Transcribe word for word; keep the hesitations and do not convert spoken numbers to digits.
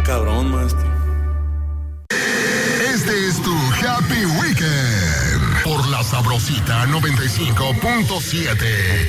cabrón, maestro. Este es tu Happy Weekend por la Sabrosita noventa y cinco punto siete.